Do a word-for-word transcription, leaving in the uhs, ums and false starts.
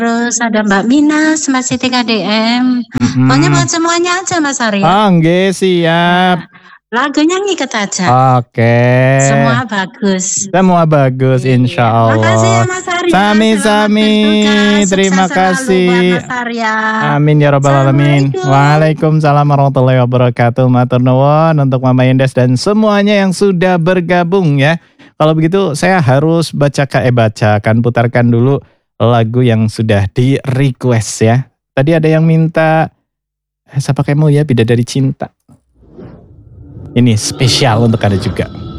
Terus ada Mbak Minas, Mbak Siti K D M. Pokoknya Mhm. buat semuanya aja Mas Arya. Oh, nggih, siap. Nah, lagunya ngiket aja. Oke. Semua bagus. Semua bagus, insya Iya. Makasih ya Allah. Mas Arya. Sami-sami. Selamat bertugas. Terima Sukses selalu buat kasih. Mas Arya. Amin ya rabbal alamin. Assalamualaikum. Waalaikumsalam warahmatullahi wabarakatuh. Matur nuwun untuk Mama Indes dan semuanya yang sudah bergabung ya. Kalau begitu saya harus bacakan eh bacakan putarkan dulu lagu yang sudah di request ya. Tadi ada yang minta siapa kamu ya, Bidadari Cinta. Ini spesial untuk Anda juga.